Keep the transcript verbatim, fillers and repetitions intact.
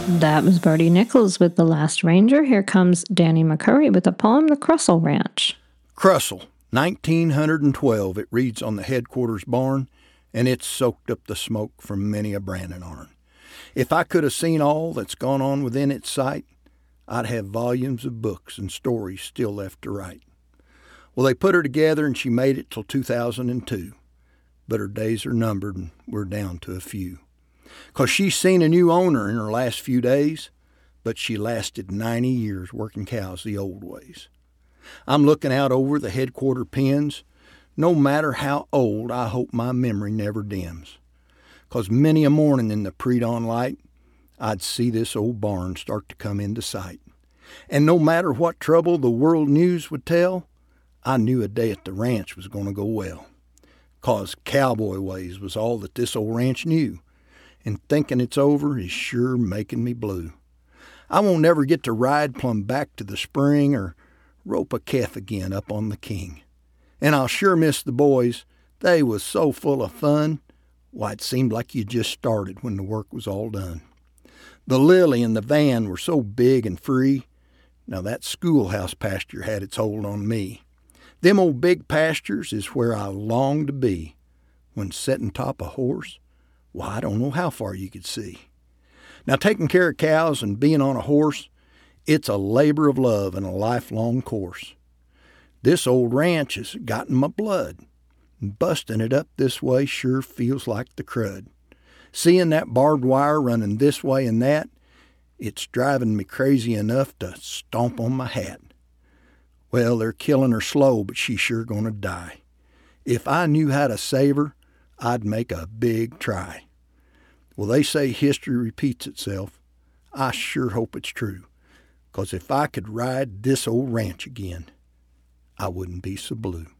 That was Bertie Nichols with The Last Ranger. Here comes Danny McCurry with a poem, The Crussell Ranch. Crussell, nineteen twelve. It reads on the headquarters barn, and it's soaked up the smoke from many a branding iron. If I could have seen all that's gone on within its sight, I'd have volumes of books and stories still left to write. Well, they put her together, and she made it till two thousand two. But her days are numbered, and we're down to a few. 'Cause she's seen a new owner in her last few days, but she lasted ninety years working cows the old ways. I'm looking out over the headquarter pens. No matter how old, I hope my memory never dims. 'Cause many a morning in the pre-dawn light, I'd see this old barn start to come into sight. And no matter what trouble the world news would tell, I knew a day at the ranch was going to go well. 'Cause cowboy ways was all that this old ranch knew. And thinking it's over is sure making me blue. I won't never get to ride plumb back to the spring or rope a calf again up on the king. And I'll sure miss the boys. They was so full of fun. Why, it seemed like you just started when the work was all done. The Lily and the van were so big and free. Now that schoolhouse pasture had its hold on me. Them old big pastures is where I long to be. When setting top a horse, why, I don't know how far you could see. Now, taking care of cows and being on a horse, it's a labor of love and a lifelong course. This old ranch has gotten my blood. Busting it up this way sure feels like the crud. Seeing that barbed wire running this way and that, it's driving me crazy enough to stomp on my hat. Well, they're killing her slow, but she's sure gonna die. If I knew how to save her, I'd make a big try. Well, they say history repeats itself. I sure hope it's true. 'Cause if I could ride this old ranch again, I wouldn't be so blue.